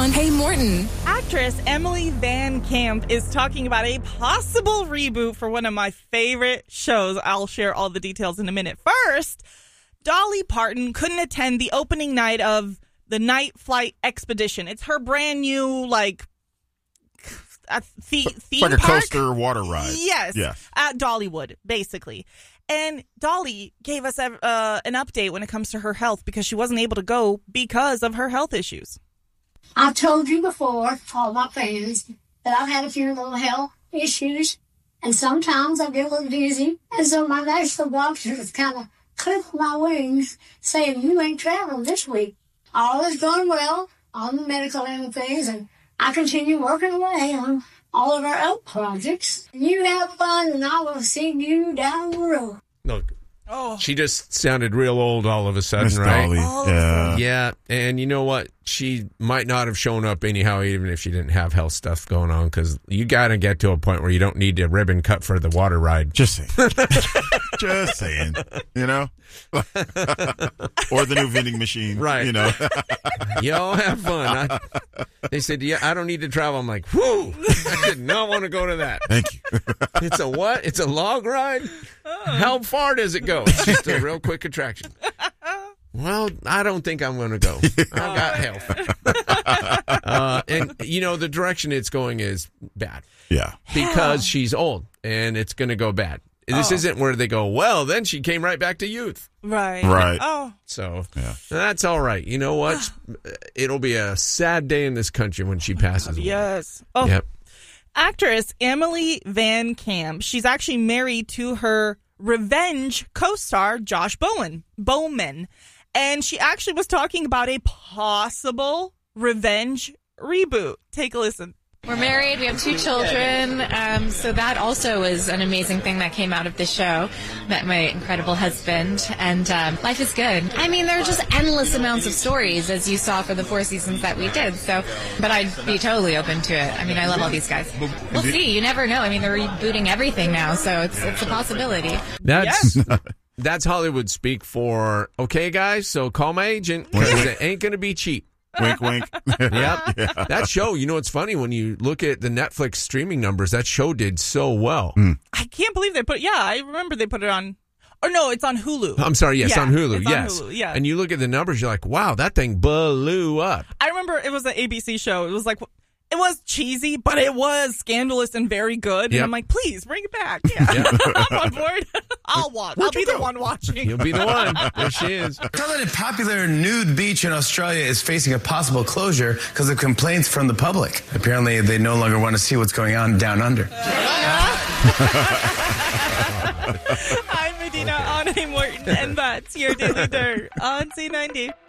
on Hey Morton. Actress Emily Van Camp is talking about a possible reboot for one of my favorite shows. I'll share all the details in a minute. First, Dolly Parton couldn't attend the opening night of the Night Flight Expedition. It's her brand new, theme like a park? coaster water ride. Yes. At Dollywood, basically. And Dolly gave us an update when it comes to her health because she wasn't able to go because of her health issues. I've told you before, all my fans, that I've had a few little health issues, and sometimes I get a little dizzy, and so my national doctors kind of clipped my wings, saying, you ain't traveling this week. All is going well on the medical end of things, and I continue working away on all of our own projects. You have fun, and I will see you down the road. Look, she just sounded real old all of a sudden, Miss right? Dolly. Yeah. Yeah, and you know what? She might not have shown up anyhow, even if she didn't have health stuff going on, because you got to get to a point where you don't need a ribbon cut for the water ride. Just saying. Just saying. You know? Or the new vending machine. Right. You know? Y'all have fun. They said, yeah, I don't need to travel. I'm like, whoo, I did not want to go to that. Thank you. It's a what? It's a log ride? How far does it go? It's just a real quick attraction. Well, I don't think I'm going to go. I've got health. And, the direction it's going is bad. Yeah. Because she's old, and it's going to go bad. This isn't where they go, well, then she came right back to youth. Right. So that's all right. You know what? It'll be a sad day in this country when she passes away. Yes. Yep. Actress Emily Van Camp, she's actually married to her Revenge co-star, Josh Bowman. And she actually was talking about a possible Revenge reboot. Take a listen. We're married. We have 2 children. So that also is an amazing thing that came out of the show. Met my incredible husband, and life is good. I mean, there are just endless amounts of stories, as you saw for the 4 seasons that we did. So, but I'd be totally open to it. I mean, I love all these guys. We'll see. You never know. I mean, they're rebooting everything now, so it's a possibility. That's Hollywood speak for, okay, guys, so call my agent, because it ain't going to be cheap. Wink, wink. Yep. Yeah. That show, it's funny when you look at the Netflix streaming numbers, that show did so well. I can't believe they I remember they put it on, or no, it's on Hulu. I'm sorry, yes, on Hulu, it's yes. on Hulu, yeah. And you look at the numbers, you're like, wow, that thing blew up. I remember it was an ABC show. It was it was cheesy, but it was scandalous and very good. And I'm like, please, bring it back. Yeah. I'm on board. I'll be the one watching. You'll be the one. There she is. A popular nude beach in Australia is facing a possible closure because of complaints from the public. Apparently, they no longer want to see what's going on down under. I'm Medina on Hey Morton, and that's your Daily Dirt on C90.